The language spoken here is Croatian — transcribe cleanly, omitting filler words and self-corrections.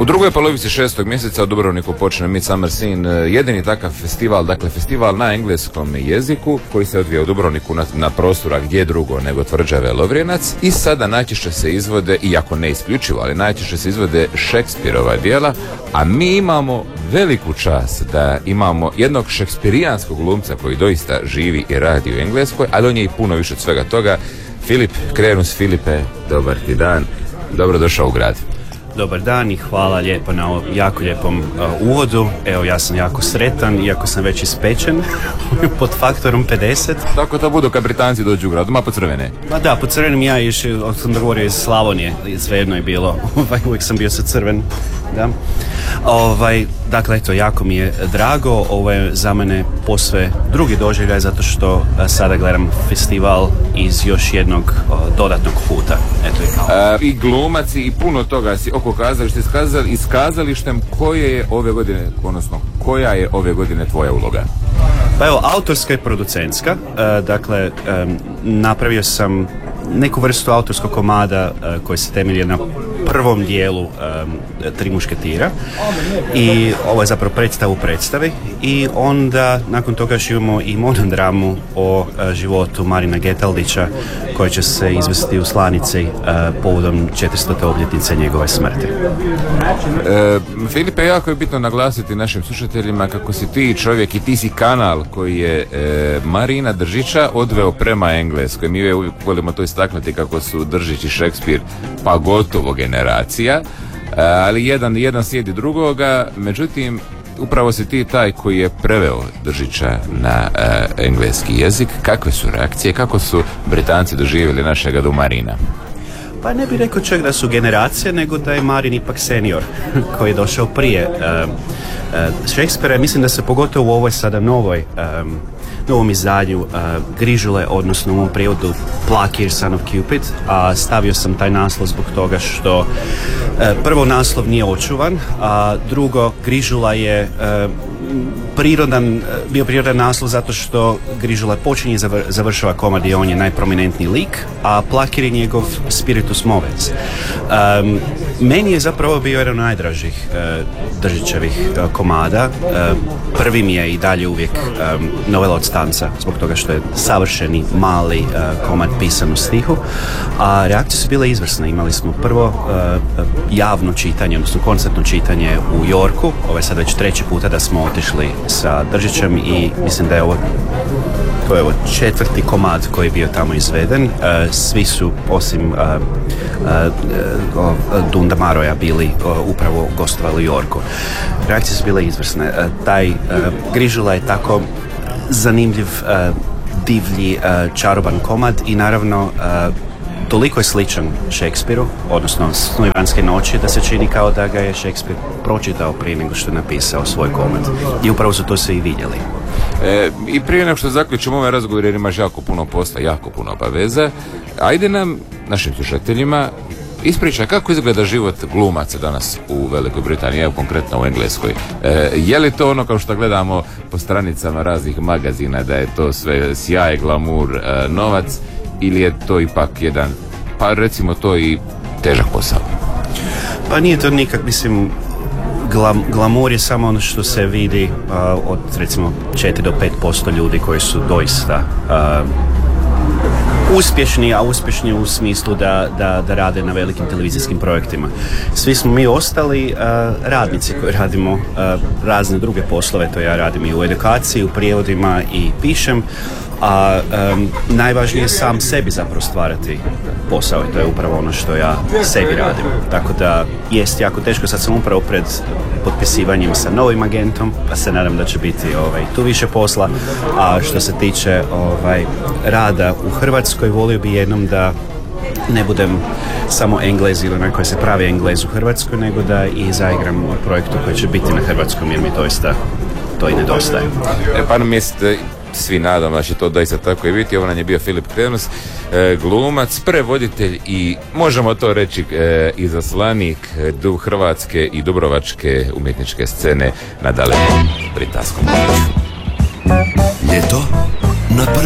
U drugoj polovici 6. mjeseca u Dubrovniku počne Midsummer Scene, jedini takav festival, dakle festival na engleskom jeziku koji se odvija u Dubrovniku na prostora gdje drugo nego tvrđave Lovrijenac, i sada najčešće se izvode, iako ne isključivo, ali najčešće se izvode Šekspirova djela, a mi imamo veliku čast da imamo jednog šekspirijanskog glumca koji doista živi i radi u Engleskoj, ali on je i puno više od svega toga. Filip Krenus. Filipe, dobar ti dan, dobrodošao u grad. Dobar dan i hvala lijepo na ovom jako lijepom uvodu. Evo, ja sam jako sretan, iako sam već ispečen pod faktorom 50. Tako to budu kad Britanci dođu u grad, ma po crvene. Ma da, po crvenim ja sam dogovorio iz Slavonije, svejedno je bilo, uvijek sam bio sa crven. Da. Dakle, eto, jako mi je drago, ovo je za mene posve drugi doživljaj zato što sada gledam festival iz još jednog dodatnog puta. Eto, i glumac i puno toga si oko kazališta i s kazalištem, koja je ove godine tvoja uloga? Pa evo, autorska i producentska, dakle, napravio sam neku vrstu autorskog komada koji se temelji na prvom dijelu Tri mušketira, i ovo je zapravo predstava u predstavi, i onda nakon toga još imamo i monodramu o životu Marina Getaldića koja će se izvesti u Slanici povodom 400. obljetnice njegove smrti. Filipe, jako je bitno naglasiti našim slušateljima kako si ti čovjek i ti si kanal koji je Marina Držića odveo prema Engleskoj. Mi uvijek volimo to istaknuti kako su Držić i Šekspir pa gotovo generacija, ali jedan slijedi drugoga. Međutim, upravo si ti taj koji je preveo Držića na engleski jezik. Kakve su reakcije, kako su Britanci doživjeli našega do Marina? Pa ne bih rekao čak da su generacije, nego da je Marin ipak senior koji je došao prije Šekspira. Mislim da se pogotovo u ovoj sada novom izdanju Grižule, odnosno u ovom prijevodu Plakir, son of Cupid, a stavio sam taj naslov zbog toga što prvo, naslov nije očuvan, a drugo, Grižula je bio prirodan naslov zato što Grižula počinje i završava komad i on je najprominentniji lik, a Plakir je njegov spiritus movens. Meni je zapravo bio jedan od najdražih Držićevih komada. Prvi mi je i dalje uvijek Novela od stanca, zbog toga što je savršeni mali komad pisan u stihu, a reakcije su bile izvrsne. Imali smo prvo javno čitanje, odnosno koncertno čitanje u Yorku. Ovo je sad već treći puta da smo otišli sa Držićem i mislim da je ovo četvrti komad koji je bio tamo izveden. Svi su, osim Dunda Maroja, bili upravo gostovali u Yorku. Reakcije su bile izvrsne. Taj Grižula je tako zanimljiv, divlji, čaroban komad i naravno toliko je sličan Šekspiru, odnosno Snu Ivanske noći, da se čini kao da ga je Šekspir pročitao prije nego što je napisao svoj komad. I upravo su to svi i vidjeli. I prije nego što zaključimo ovaj razgovor, jer imaš jako puno posla, jako puno obaveza, ajde nam, našim slušateljima, ispričaj kako izgleda život glumaca danas u Velikoj Britaniji, evo konkretno u Engleskoj. Je li to ono kao što gledamo po stranicama raznih magazina, da je to sve sjaj, glamur, novac, ili je to ipak jedan, pa recimo to i težak posao? Pa nije to nikak, mislim, glamur je samo ono što se vidi od recimo 4 do 5% ljudi koji su doista uspješni, a uspješni u smislu da rade na velikim televizijskim projektima. Svi smo mi ostali radnici koji radimo razne druge poslove, to ja radim i u edukaciji, u prijevodima i pišem, a najvažnije je sam sebi zapravo stvarati posao i to je upravo ono što ja sebi radim. Tako da jest jako teško, sad sam upravo pred potpisivanjem sa novim agentom, pa se nadam da će biti tu više posla, a što se tiče rada u Hrvatskoj, volio bi jednom da ne budem samo Englez ili onaj koji se pravi Englez u Hrvatskoj, nego da i zaigram u projektu koji će biti na hrvatskom, jer mi doista to i nedostaje. Pa nam jeste svi nadam da će to doista tako i biti. Ovo nam je bio Filip Krenus, glumac, prevoditelj i možemo to reći izaslanik hrvatske i dubrovačke umjetničke scene na dalekom britanskom području. Ljeto na